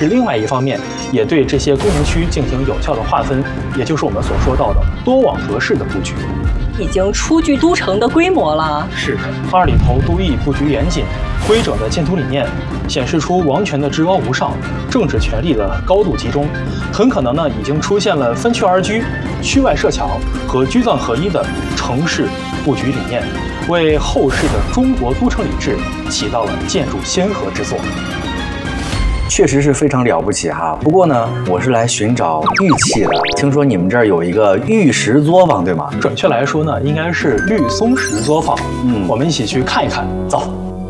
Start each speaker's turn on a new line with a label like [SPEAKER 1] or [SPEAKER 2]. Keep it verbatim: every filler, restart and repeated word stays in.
[SPEAKER 1] 是另外一方面，也对这些功能区进行有效的划分，也就是我们所说到的多网格式的布局。
[SPEAKER 2] 已经初具都城的规模了。
[SPEAKER 1] 是的，二里头都邑布局严谨，规整的建图理念显示出王权的至高无上，政治权力的高度集中，很可能呢已经出现了分区而居、区外设墙和居藏合一的城市布局理念，为后世的中国都城理制起到了建筑先河之作。
[SPEAKER 3] 确实是非常了不起哈。不过呢，我是来寻找玉器的。听说你们这儿有一个玉石作坊，对吗？
[SPEAKER 1] 准确来说呢，应该是绿松石作坊。嗯，我们一起去看一看，走。